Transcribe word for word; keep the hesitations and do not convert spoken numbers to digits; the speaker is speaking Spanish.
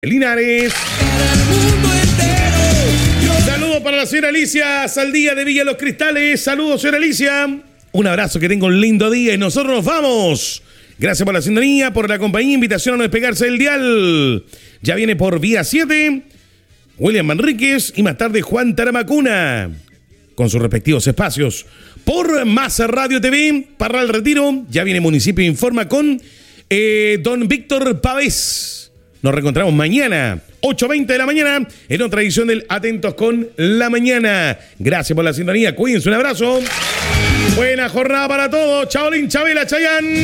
Linares. Saludos para la señora Alicia Saldía de Villa Los Cristales. Saludos, señora Alicia. Un abrazo, que tenga un lindo día y nosotros nos vamos. Gracias por la sintonía, por la compañía. Invitación a no despegarse del dial. Ya viene por Vía siete William Manríquez y más tarde Juan Taramacuna con sus respectivos espacios. Por Más Radio T V, para el Retiro, ya viene Municipio Informa con eh, don Víctor Pavés. Nos reencontramos mañana, ocho veinte de la mañana, en otra edición del Atentos con la Mañana. Gracias por la sintonía, cuídense, un abrazo. Buena jornada para todos. Chaolín, Chabela, Chayán.